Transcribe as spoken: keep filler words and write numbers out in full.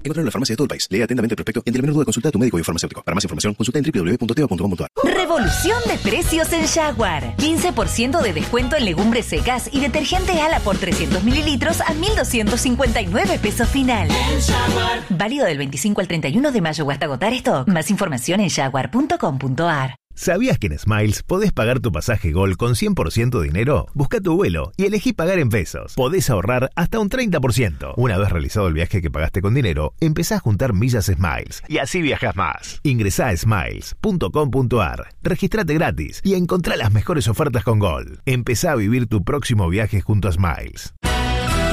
Encontralo en la farmacia de todo el país. Lee atentamente el prospecto y ante la menor duda consulta a tu médico y farmacéutico. Para más información, consulta en doble u doble u doble u punto teva punto com punto a r. Revolución de precios en Jaguar. quince por ciento de descuento en legumbres secas y detergente Ala por trescientos mililitros a mil doscientos cincuenta y nueve pesos final. Válido del veinticinco al treinta y uno de mayo o hasta agotar stock. Más información en jaguar punto com punto a r. ¿Sabías que en Smiles podés pagar tu pasaje Gol con cien por ciento dinero? Busca tu vuelo y elegí pagar en pesos. Podés ahorrar hasta un treinta por ciento. Una vez realizado el viaje que pagaste con dinero, empezá a juntar millas Smiles y así viajás más. Ingresá a smiles punto com punto a r, registrate gratis y encontrá las mejores ofertas con Gol. Empezá a vivir tu próximo viaje junto a Smiles.